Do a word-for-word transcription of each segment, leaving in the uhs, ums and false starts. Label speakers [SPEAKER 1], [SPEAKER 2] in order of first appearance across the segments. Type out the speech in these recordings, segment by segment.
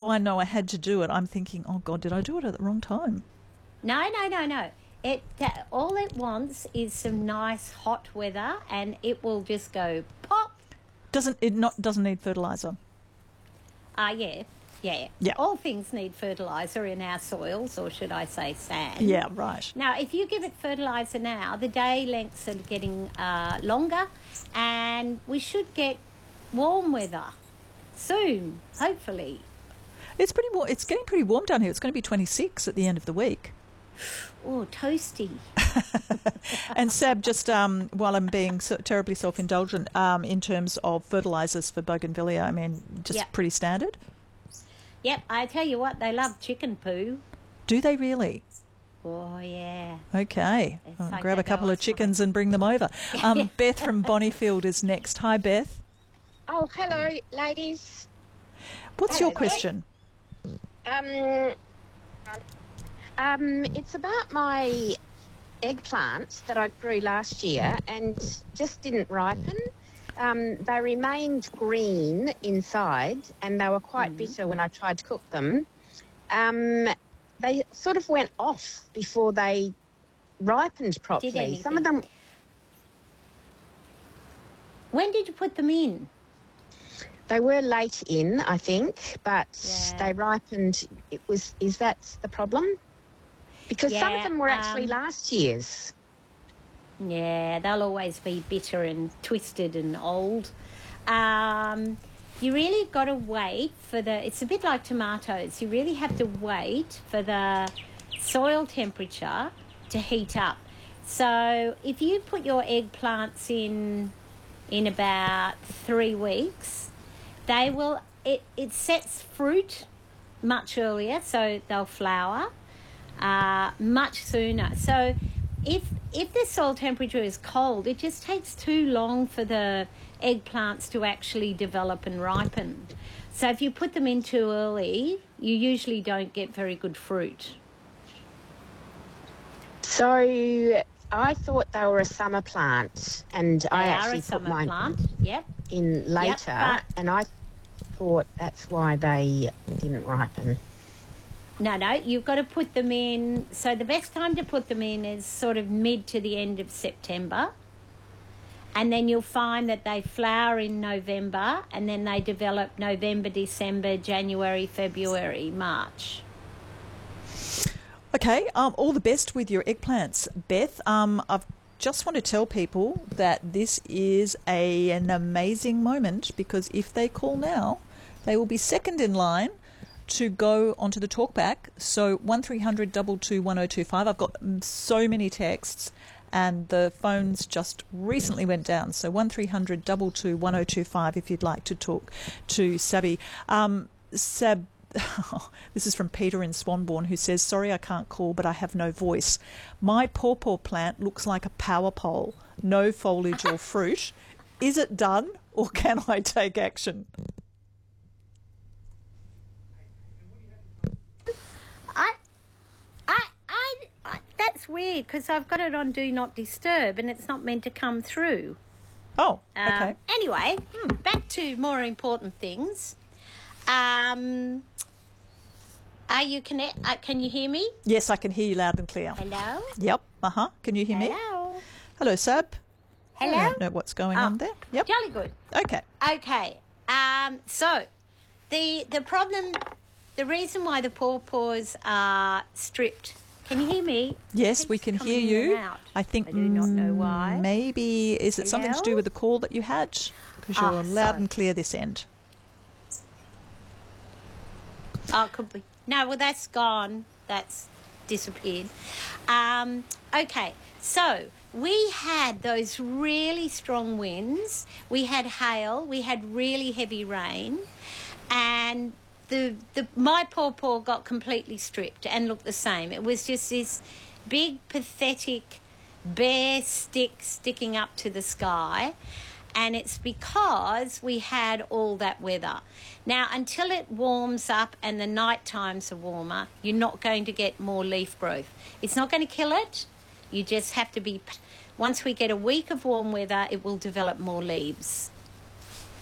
[SPEAKER 1] I know I had to do it, I'm thinking, oh, God, did I do it at the wrong time?
[SPEAKER 2] No, no, no, no. It that, all it wants is some nice hot weather, and it will just go pop.
[SPEAKER 1] Doesn't it not doesn't need fertiliser?
[SPEAKER 2] Ah, uh, yeah, yeah.
[SPEAKER 1] Yeah.
[SPEAKER 2] All things need fertiliser in our soils, or should I say sand.
[SPEAKER 1] Yeah, right.
[SPEAKER 2] Now, if you give it fertiliser now, the day lengths are getting uh, longer, and we should get warm weather soon, hopefully.
[SPEAKER 1] It's pretty warm. It's getting pretty warm down here. It's going to be twenty-six at the end of the week.
[SPEAKER 2] Oh, toasty.
[SPEAKER 1] And Sab, just um, while I'm being so terribly self-indulgent, um, in terms of fertilisers for bougainvillea, I mean, just
[SPEAKER 2] Yep.
[SPEAKER 1] pretty standard?
[SPEAKER 2] Yep, I tell you what, they love chicken poo.
[SPEAKER 1] Do they really?
[SPEAKER 2] Oh, yeah.
[SPEAKER 1] Okay.
[SPEAKER 2] It's
[SPEAKER 1] I'll
[SPEAKER 2] like
[SPEAKER 1] grab
[SPEAKER 2] they
[SPEAKER 1] a couple
[SPEAKER 2] go
[SPEAKER 1] of
[SPEAKER 2] off
[SPEAKER 1] chickens and bring them over. Um, Beth from Bonnyfield is next. Hi, Beth.
[SPEAKER 3] Oh, hello, ladies.
[SPEAKER 1] What's
[SPEAKER 3] Hello,
[SPEAKER 1] your question?
[SPEAKER 3] Um, um, it's about my eggplants that I grew last year and just didn't ripen. Um, they remained green inside, and they were quite mm. bitter when I tried to cook them. Um, they sort of went off before they ripened properly. Some of them.
[SPEAKER 2] When did you put them in?
[SPEAKER 3] They were late in, I think, but
[SPEAKER 2] Yeah.
[SPEAKER 3] they ripened. It was. Is that the problem? Because some of
[SPEAKER 2] Yeah,
[SPEAKER 3] them were actually
[SPEAKER 2] um,
[SPEAKER 3] last year's.
[SPEAKER 2] Yeah, they'll always be bitter and twisted and old. Um, you really got to wait for the... It's a bit like tomatoes. You really have to wait for the soil temperature to heat up. So if you put your eggplants in in about three weeks, they will... It, it sets fruit much earlier, so they'll flower uh, much sooner. So if if the soil temperature is cold, it just takes too long for the eggplants to actually develop and ripen. So if you put them in too early, you usually don't get very good fruit.
[SPEAKER 3] So I thought they were a summer plant, and
[SPEAKER 2] They
[SPEAKER 3] I
[SPEAKER 2] are
[SPEAKER 3] actually
[SPEAKER 2] a
[SPEAKER 3] put
[SPEAKER 2] summer
[SPEAKER 3] mine
[SPEAKER 2] plant. Yep.
[SPEAKER 3] in later,
[SPEAKER 2] but-
[SPEAKER 3] and I thought that's why they didn't ripen.
[SPEAKER 2] No, no, you've got to put them in. So the best time to put them in is sort of mid to the end of September. And then you'll find that they flower in November, and then they develop November, December, January, February, March.
[SPEAKER 1] Okay, um, all the best with your eggplants, Beth. Um, I just want to tell people that this is a, an amazing moment, because if they call now, they will be second in line to go onto the talkback. So one three hundred two two one oh two five. I've got so many texts, and the phones just recently went down. So one three hundred two two one oh two five if you'd like to talk to Sabby. Um, Sab, this is from Peter in Swanbourne, who says, sorry I can't call, but I have no voice. My pawpaw plant looks like a power pole. No foliage or fruit. Is it done, or can I take action?
[SPEAKER 2] I, I, I, I that's weird, because I've got it on Do Not Disturb, and it's not meant to come through.
[SPEAKER 1] Oh,
[SPEAKER 2] Um,
[SPEAKER 1] okay.
[SPEAKER 2] Anyway, back to more important things. Um, are you connect? Uh, can you hear me?
[SPEAKER 1] Yes, I can hear you loud and clear.
[SPEAKER 2] Hello.
[SPEAKER 1] Yep. Uh-huh. Can you hear me?
[SPEAKER 2] Hello.
[SPEAKER 1] Hello, Sab.
[SPEAKER 2] Hello.
[SPEAKER 1] I don't know what's going
[SPEAKER 2] Oh,
[SPEAKER 1] on there. Yep.
[SPEAKER 2] Jolly good.
[SPEAKER 1] Okay.
[SPEAKER 2] Okay. Um, so the the problem, the reason why the pawpaws are stripped. Can you hear me?
[SPEAKER 1] Yes,
[SPEAKER 2] Keeps
[SPEAKER 1] we can
[SPEAKER 2] coming
[SPEAKER 1] hear
[SPEAKER 2] in and
[SPEAKER 1] you.
[SPEAKER 2] out.
[SPEAKER 1] I think
[SPEAKER 2] I do not know
[SPEAKER 1] mm,
[SPEAKER 2] why.
[SPEAKER 1] maybe, is it something to do
[SPEAKER 2] Hello?
[SPEAKER 1] with the call that you had? Because you're
[SPEAKER 2] Oh,
[SPEAKER 1] loud
[SPEAKER 2] sorry.
[SPEAKER 1] and clear this end.
[SPEAKER 2] Oh, it could be. No, well, that's gone. That's disappeared. Um, okay, so we had those really strong winds. We had hail. We had really heavy rain. And the the my pawpaw got completely stripped and looked the same. It was just this big, pathetic, bare stick sticking up to the sky. And it's because we had all that weather. Now, until it warms up and the night times are warmer, you're not going to get more leaf growth. It's not going to kill it. You just have to be... Once we get a week of warm weather, it will develop more leaves.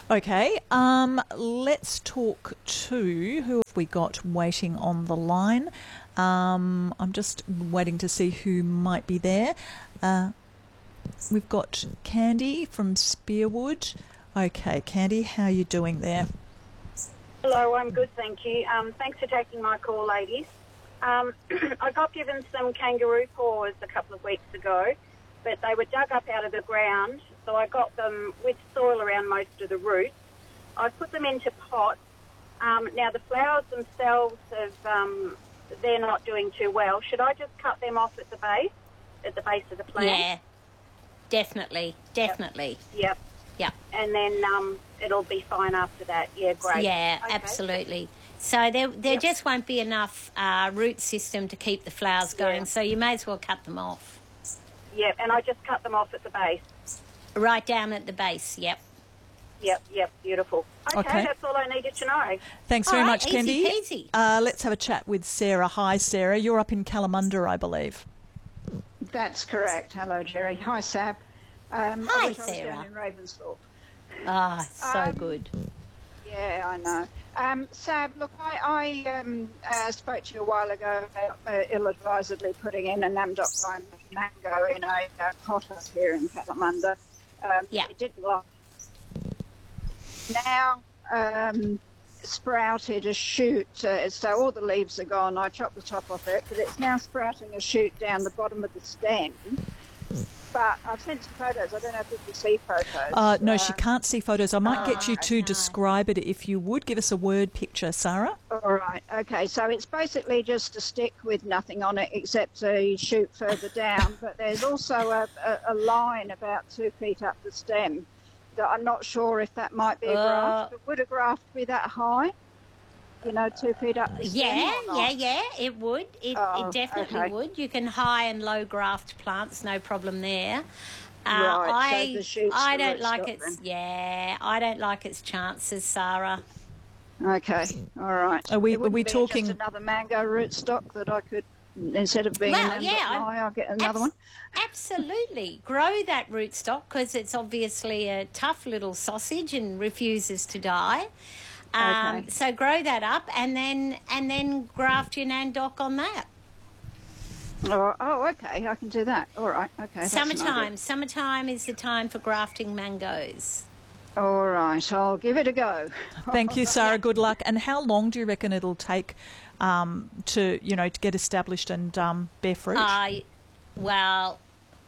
[SPEAKER 1] Okay, um, let's talk to who have we got waiting on the line. Um, I'm just waiting to see who might be there. Uh, we've got Candy from Spearwood. Okay, Candy, how are you doing there?
[SPEAKER 4] Hello, I'm good, thank you. Um, thanks for taking my call, ladies. Um, I got given some kangaroo paws a couple of weeks ago, but they were dug up out of the ground, so I got them with soil around most of the roots. I put them into pots. Um, now, the flowers themselves, have, um, they're not doing too well. Should I just cut them off at the base, at the base of the plant?
[SPEAKER 2] Yeah, definitely, definitely.
[SPEAKER 4] Yep.
[SPEAKER 2] Yep.
[SPEAKER 4] And then um, it'll be fine after that. Yeah, great.
[SPEAKER 2] Yeah,
[SPEAKER 4] Okay.
[SPEAKER 2] absolutely. So there, there
[SPEAKER 4] Yep.
[SPEAKER 2] just won't be enough uh, root system to keep the flowers going,
[SPEAKER 4] Yeah.
[SPEAKER 2] so you may as well cut them off.
[SPEAKER 4] Yep, and I just cut them off at the base.
[SPEAKER 2] Right down at the base, yep.
[SPEAKER 4] Yep, yep, beautiful. Okay,
[SPEAKER 1] Okay.
[SPEAKER 4] that's all I needed to know.
[SPEAKER 1] Thanks
[SPEAKER 2] All
[SPEAKER 1] very
[SPEAKER 2] right,
[SPEAKER 1] much,
[SPEAKER 2] easy
[SPEAKER 1] Candy.
[SPEAKER 2] peasy.
[SPEAKER 1] Uh, let's have a chat with Sarah. Hi, Sarah. You're up in Kalamunda, I believe.
[SPEAKER 5] That's correct. Hello, Jerry. Hi, Sab. Um,
[SPEAKER 2] Hi,
[SPEAKER 5] I wish I was
[SPEAKER 2] Sarah.
[SPEAKER 5] down in Ravensthorpe.
[SPEAKER 2] Ah, so
[SPEAKER 5] Um,
[SPEAKER 2] good.
[SPEAKER 5] Yeah, I know. Um, Sab, look, I, I um, uh, spoke to you a while ago about uh, ill-advisedly putting in a Namdok lime mango in a uh, pot up here in Kalamunda. Um,
[SPEAKER 2] Yeah.
[SPEAKER 5] It didn't last. Now, um, sprouted a shoot, uh, so all the leaves are gone. I chopped the top off it, but it's now sprouting a shoot down the bottom of the stem. But I've sent some photos. I don't know if you can see photos.
[SPEAKER 1] Uh, no, she
[SPEAKER 5] Uh,
[SPEAKER 1] can't see photos. I might get you to
[SPEAKER 2] no.
[SPEAKER 1] describe it if you would. Give us a word picture, Sarah.
[SPEAKER 5] All right. Okay. So it's basically just a stick with nothing on it except a shoot further down. But there's also a, a, a line about two feet up the stem that I'm not sure if that might be a
[SPEAKER 2] Uh,
[SPEAKER 5] graft. But would a graft be that high? You know, two feet up the stem?
[SPEAKER 2] Yeah,
[SPEAKER 5] or
[SPEAKER 2] yeah,
[SPEAKER 5] not?
[SPEAKER 2] yeah, it would. It,
[SPEAKER 5] Oh,
[SPEAKER 2] it definitely
[SPEAKER 5] okay.
[SPEAKER 2] would. You can high and low graft plants, no problem there. Uh,
[SPEAKER 5] Right, so
[SPEAKER 2] I,
[SPEAKER 5] the shoot's
[SPEAKER 2] I
[SPEAKER 5] the
[SPEAKER 2] don't
[SPEAKER 5] root
[SPEAKER 2] like
[SPEAKER 5] stock
[SPEAKER 2] its,
[SPEAKER 5] then.
[SPEAKER 2] yeah, I don't like its chances, Sarah.
[SPEAKER 5] Okay. All right.
[SPEAKER 1] Are we-
[SPEAKER 5] It
[SPEAKER 1] are
[SPEAKER 5] wouldn't
[SPEAKER 1] we
[SPEAKER 5] be
[SPEAKER 1] talking-
[SPEAKER 5] just another mango rootstock that I could, instead of being
[SPEAKER 2] Well,
[SPEAKER 5] an
[SPEAKER 2] yeah, I-
[SPEAKER 5] lie, I'll get another
[SPEAKER 2] Abs-
[SPEAKER 5] one?
[SPEAKER 2] Absolutely. Grow that rootstock because it's obviously a tough little sausage and refuses to die. Um,
[SPEAKER 5] Okay.
[SPEAKER 2] So grow that up and then and then graft your Nandoc on that.
[SPEAKER 5] Oh, oh, okay. I can do that. All right. Okay. that's an idea.
[SPEAKER 2] Summertime. Summertime is the time for grafting mangoes.
[SPEAKER 5] All right. I'll give it a go.
[SPEAKER 1] Thank you, Sarah. Good luck. And how long do you reckon it'll take um, to, you know, to get established and um, bear fruit?
[SPEAKER 2] I, well,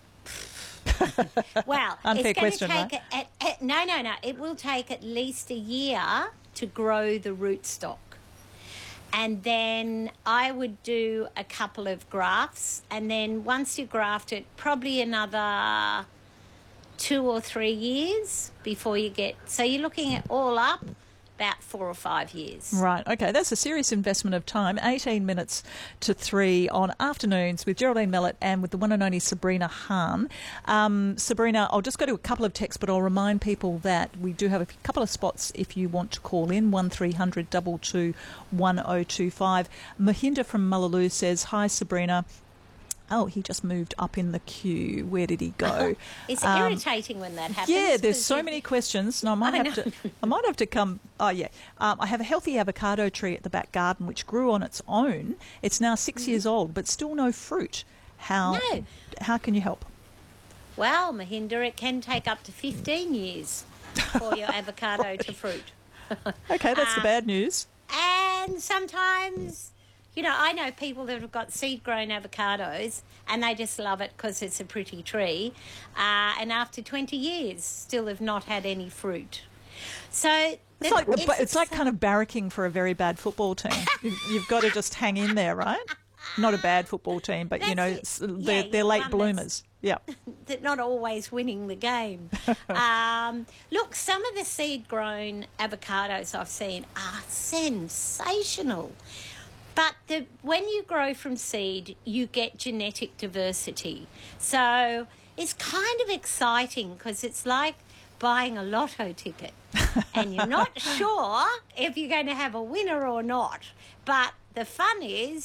[SPEAKER 2] well,
[SPEAKER 1] Unfair
[SPEAKER 2] it's going
[SPEAKER 1] question,
[SPEAKER 2] to
[SPEAKER 1] right?
[SPEAKER 2] take a, a, a, no, no, no. It will take at least a year to grow the rootstock, and then I would do a couple of grafts, and then once you graft it, probably another two or three years before you get. So you're looking at all up about four or five years.
[SPEAKER 1] Right, okay, that's a serious investment of time. eighteen minutes to three on Afternoons with Geraldine Mellett and with the one and only Sabrina Hahn. Um, Sabrina, I'll just go to a couple of texts, but I'll remind people that we do have a couple of spots if you want to call in, one three hundred two two one oh two five. Mahinda from Mullaloo says, hi Sabrina. Oh, he just moved up in the queue. Where did he go?
[SPEAKER 2] It's
[SPEAKER 1] Um,
[SPEAKER 2] irritating when that happens.
[SPEAKER 1] Yeah, there's
[SPEAKER 2] 'cause
[SPEAKER 1] so
[SPEAKER 2] you-
[SPEAKER 1] many questions. No, I might
[SPEAKER 2] I
[SPEAKER 1] have
[SPEAKER 2] know.
[SPEAKER 1] to. I might have to come. Oh yeah, um, I have a healthy avocado tree at the back garden which grew on its own. It's now six years old, but still no fruit. How?
[SPEAKER 2] No.
[SPEAKER 1] How can you help?
[SPEAKER 2] Well, Mahinda, it can take up to fifteen years for your avocado to fruit.
[SPEAKER 1] Okay, that's the
[SPEAKER 2] Uh,
[SPEAKER 1] bad news.
[SPEAKER 2] And sometimes, you know, I know people that have got seed-grown avocados and they just love it because it's a pretty tree. Uh, and after twenty years, still have not had any fruit. So
[SPEAKER 1] It's like the, it's like kind of barracking for a very bad football team. You've, you've got to just hang in there, right? Not a bad football team, but you
[SPEAKER 2] That's
[SPEAKER 1] know,
[SPEAKER 2] it.
[SPEAKER 1] it's,
[SPEAKER 2] Yeah,
[SPEAKER 1] they're, they're
[SPEAKER 2] yeah,
[SPEAKER 1] late
[SPEAKER 2] one
[SPEAKER 1] bloomers. Yeah.
[SPEAKER 2] that not always winning the game. um, look, some of the seed-grown avocados I've seen are sensational. But the, when you grow from seed, you get genetic diversity. So it's kind of exciting because it's like buying a lotto ticket and you're not sure if you're going to have a winner or not. But the fun is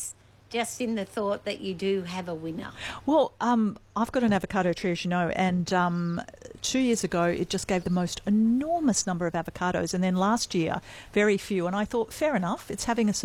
[SPEAKER 2] just in the thought that you do have a winner.
[SPEAKER 1] Well, um, I've got an avocado tree, as you know, and um, two years ago it just gave the most enormous number of avocados, and then last year very few. And I thought, fair enough, it's having a